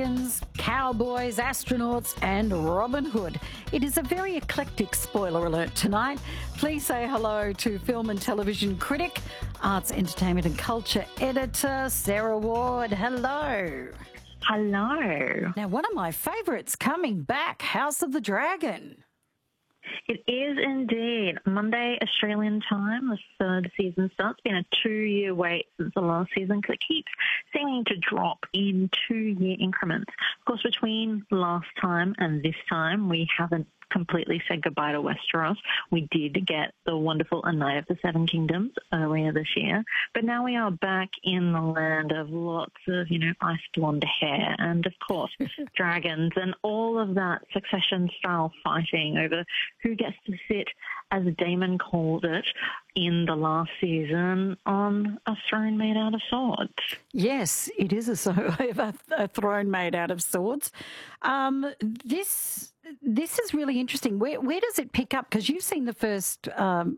dragons, cowboys, astronauts, and Robin Hood. It is a very eclectic spoiler alert tonight. Please say hello to film and television critic, arts, entertainment and culture editor, Sarah Ward. Hello. Hello. Now, one of my favourites coming back, House of the Dragon. It is indeed. Monday, Australian time, the third season starts. It's been a 2-year wait since the last season because it keeps seeming to drop in 2-year increments. Of course, between last time and this time, we haven't completely said goodbye to Westeros. We did get the wonderful A Night of the Seven Kingdoms earlier this year, but now we are back in the land of lots of, ice blonde hair and, of course, dragons and all of that succession-style fighting over who gets to sit, as Daemon called it, in the last season on a throne made out of swords. Yes, it is a throne made out of swords. This is really interesting. Where does it pick up? Because you've seen the first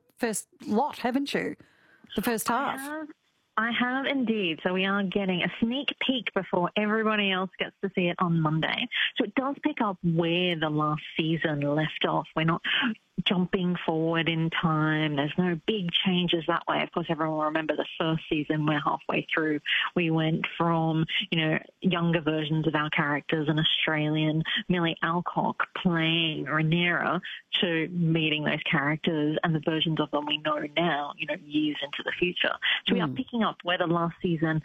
lot, haven't you? The first half. I have indeed. So we are getting a sneak peek before everybody else gets to see it on Monday. So it does pick up where the last season left off. We're not jumping forward in time. There's no big changes that way. Of course, everyone will remember the first season. We're halfway through. We went from, younger versions of our characters, an Australian Millie Alcock playing Rhaenyra, to meeting those characters and the versions of them we know now, years into the future. So we are picking up where the last season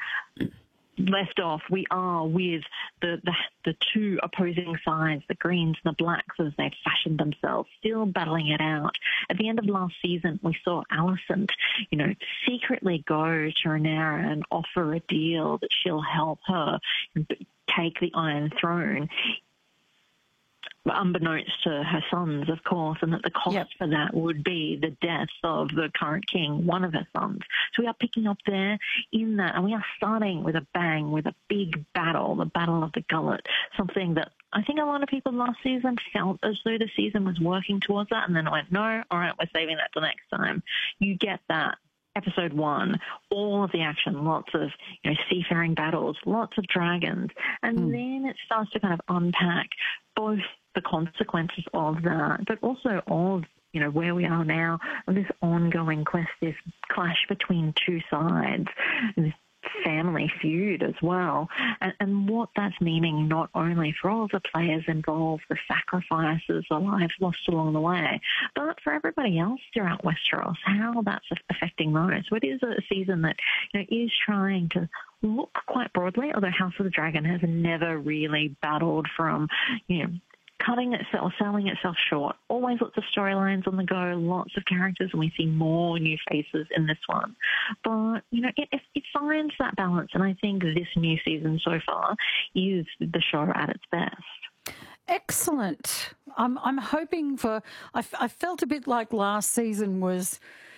left off. We are with the two opposing sides, the greens and the blacks, as they've fashioned themselves, still battling it out. At the end of last season, we saw Alicent, secretly go to Rhaenyra and offer a deal that she'll help her take the Iron Throne, unbeknownst to her sons, of course, and that the cost for that would be the death of the current king, one of her sons. So we are picking up there in that, and we are starting with a bang, with a big battle, the Battle of the Gullet, something that I think a lot of people last season felt as though the season was working towards that, and then went, no, all right, we're saving that till next time. You get that. Episode 1, all of the action, lots of seafaring battles, lots of dragons, and then it starts to kind of unpack both the consequences of that, but also of where we are now, this ongoing quest, this clash between two sides, this family feud as well, and what that's meaning not only for all of the players involved, the sacrifices, the lives lost along the way, but for everybody else throughout Westeros, how that's affecting those. So it is a season that is trying to look quite broadly, although House of the Dragon has never really battled from cutting itself, selling itself short. Always lots of storylines on the go, lots of characters, and we see more new faces in this one. But, it finds that balance, and I think this new season so far is the show at its best. Excellent. I'm hoping for... I felt a bit like last season was...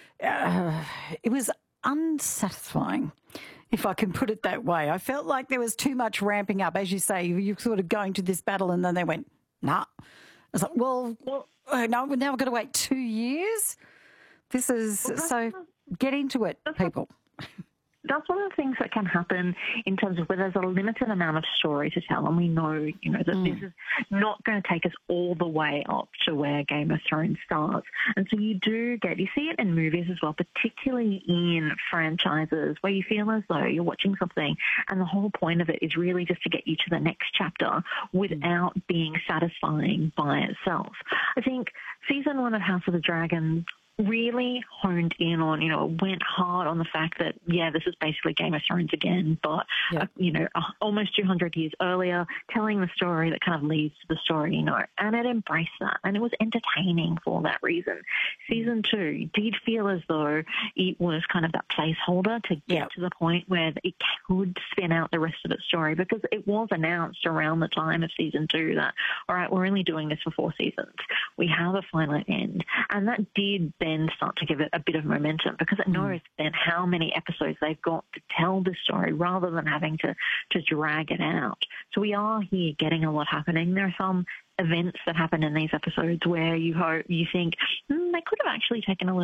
it was unsatisfying, if I can put it that way. I felt like there was too much ramping up. As you say, you're sort of going to this battle, and then they went, nah. I was like, well no, now we've got to wait 2 years? This is... so get into it, people. That's one of the things that can happen in terms of where there's a limited amount of story to tell, and we know, that this is not going to take us all the way up to where Game of Thrones starts. And so you see it in movies as well, particularly in franchises where you feel as though you're watching something and the whole point of it is really just to get you to the next chapter without being satisfying by itself. I think season 1 of House of the Dragon really honed in on, went hard on the fact that, this is basically Game of Thrones again, but, almost 200 years earlier, telling the story that kind of leads to the story, and it embraced that, and it was entertaining for that reason. Season 2 did feel as though it was kind of that placeholder to get to the point where it could spin out the rest of its story, because it was announced around the time of season 2 that, all right, we're only doing this for 4 seasons. We have a finite end, and that did then start to give it a bit of momentum, because it knows then how many episodes they've got to tell the story rather than having to drag it out. So we are here getting a lot happening. There are some events that happen in these episodes where you think they could have actually taken a little